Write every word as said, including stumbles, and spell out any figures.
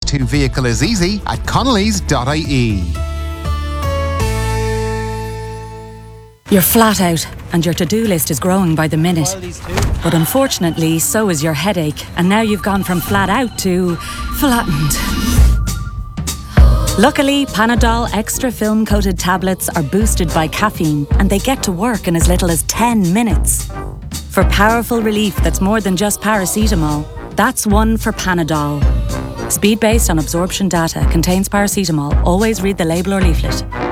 to vehicle is easy at connellys dot I E. You're flat out and your to-do list is growing by the minute. But unfortunately, so is your headache, and now you've gone from flat out to flattened. Luckily, Panadol Extra film-coated tablets are boosted by caffeine and they get to work in as little as ten minutes. For powerful relief that's more than just paracetamol, that's one for Panadol. Speed based on absorption data, contains paracetamol. Always read the label or leaflet.